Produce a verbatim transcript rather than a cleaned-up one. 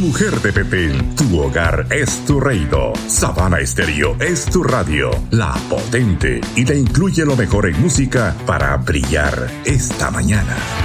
mujer de Petén, tu hogar es tu reino. Sabana Estéreo es tu radio, la potente, y te incluye lo mejor en música para brillar esta mañana.